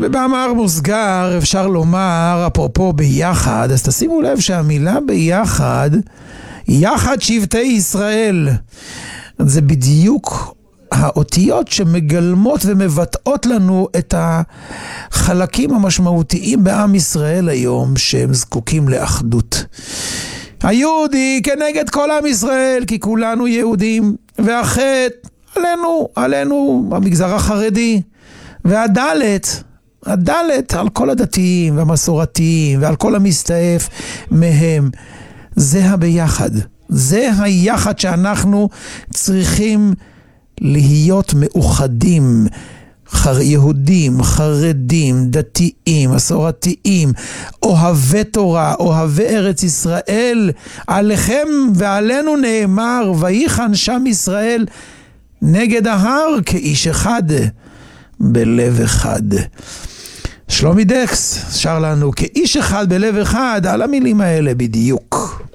ובמאמר מוסגר אפשר לומר, אפרופו ביחד, אז תשימו לב שהמילה ביחד, יחד שבטי ישראל, זה בדיוק האותיות שמגלמות ומבטאות לנו את החלקים המשמעותיים בעם ישראל היום, שהם זקוקים לאחדות. היהודי כנגד כל עם ישראל, כי כולנו יהודים, והחטא עלינו המגזר החרדי, והדלת על כל הדתיים והמסורתיים ועל כל המסתעף מהם. זה הביחד, זה היחד שאנחנו צריכים להיות מאוחדים, יהודים, חרדים, דתיים, מסורתיים, אוהבי תורה, אוהבי ארץ ישראל. עליכם ועלינו נאמר, ויחן שם ישראל נגד ההר כאיש אחד בלב אחד. שלומי דקס שר לנו כאיש אחד בלב אחד על המילים האלה בדיוק.